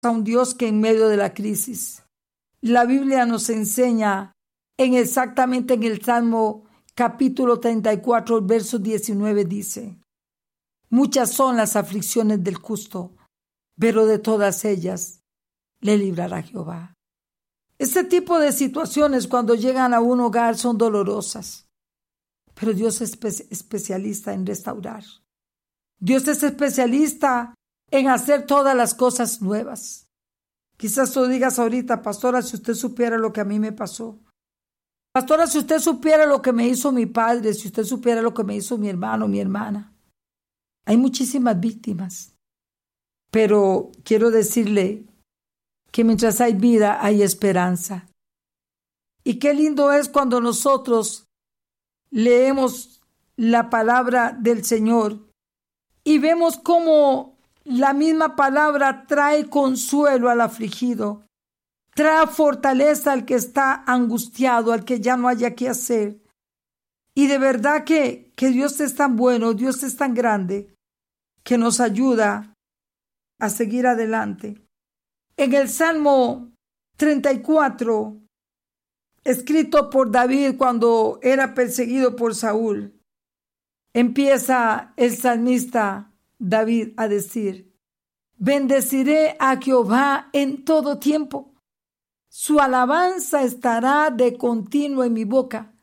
a un Dios que en medio de la crisis, la Biblia nos enseña exactamente en el Salmo capítulo 34, el verso 19 dice: muchas son las aflicciones del justo, pero de todas ellas le librará Jehová. Este tipo de situaciones cuando llegan a un hogar son dolorosas, pero Dios es especialista en restaurar. Dios es especialista en hacer todas las cosas nuevas. Quizás tú digas ahorita: pastora, si usted supiera lo que a mí me pasó. Pastora, si usted supiera lo que me hizo mi padre, si usted supiera lo que me hizo mi hermano, mi hermana. Hay muchísimas víctimas, pero quiero decirle que mientras hay vida hay esperanza. Y qué lindo es cuando nosotros leemos la palabra del Señor y vemos cómo la misma palabra trae consuelo al afligido, trae fortaleza al que está angustiado, al que ya no haya qué hacer. Y de verdad que Dios es tan bueno, Dios es tan grande, que nos ayuda a seguir adelante. En el Salmo 34, escrito por David cuando era perseguido por Saúl, empieza el salmista David a decir: bendeciré a Jehová en todo tiempo. Su alabanza estará de continuo en mi boca.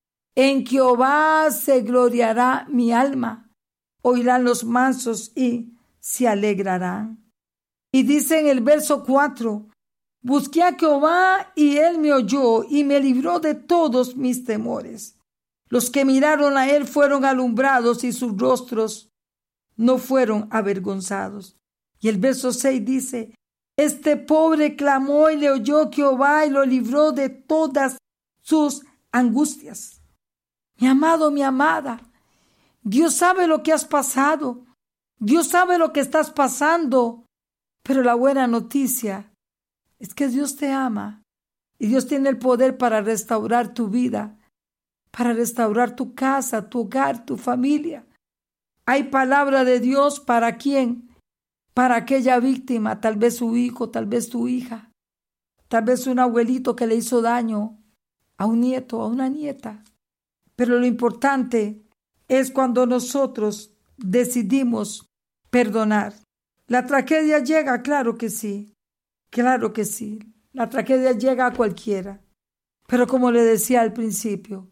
En Jehová se gloriará mi alma. Oirán los mansos y se alegrarán. Y dice en el verso 4: busqué a Jehová y él me oyó y me libró de todos mis temores. Los que miraron a él fueron alumbrados y sus rostros no fueron avergonzados. Y el verso 6 dice: este pobre clamó y le oyó Jehová y lo libró de todas sus angustias. Mi amado, mi amada, Dios sabe lo que has pasado. Dios sabe lo que estás pasando. Pero la buena noticia es que Dios te ama y Dios tiene el poder para restaurar tu vida, para restaurar tu casa, tu hogar, tu familia. Hay palabra de Dios para quién, para aquella víctima, tal vez su hijo, tal vez tu hija, tal vez un abuelito que le hizo daño a un nieto, a una nieta. Pero lo importante es cuando nosotros decidimos perdonar. La tragedia llega, claro que sí, claro que sí. La tragedia llega a cualquiera. Pero como le decía al principio,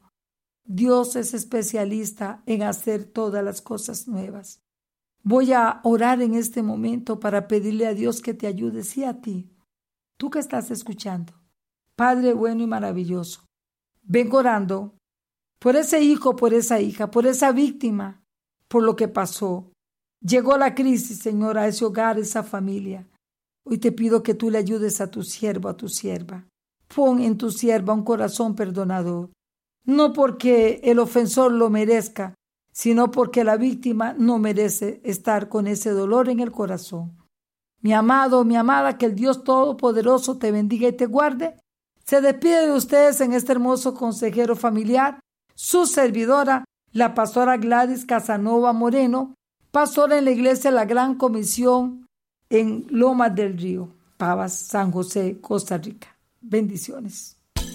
Dios es especialista en hacer todas las cosas nuevas. Voy a orar en este momento para pedirle a Dios que te ayude, sí, a ti, tú que estás escuchando. Padre bueno y maravilloso, vengo orando por ese hijo, por esa hija, por esa víctima, por lo que pasó. Llegó la crisis, Señor, a ese hogar, a esa familia. Hoy te pido que tú le ayudes a tu siervo, a tu sierva. Pon en tu sierva un corazón perdonador, no porque el ofensor lo merezca, sino porque la víctima no merece estar con ese dolor en el corazón. Mi amado, mi amada, que el Dios Todopoderoso te bendiga y te guarde. Se despide de ustedes en este hermoso consejero familiar, su servidora, la pastora Gladys Casanova Moreno, pastora en la iglesia La Gran Comisión en Lomas del Río, Pavas, San José, Costa Rica. Bendiciones.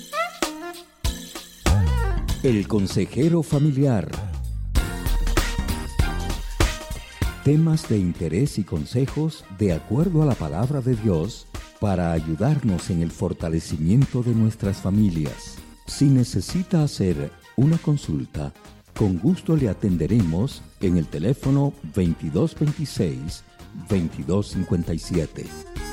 El consejero familiar. Temas de interés y consejos de acuerdo a la palabra de Dios para ayudarnos en el fortalecimiento de nuestras familias. Si necesita hacer una consulta, con gusto le atenderemos en el teléfono 2226-2257.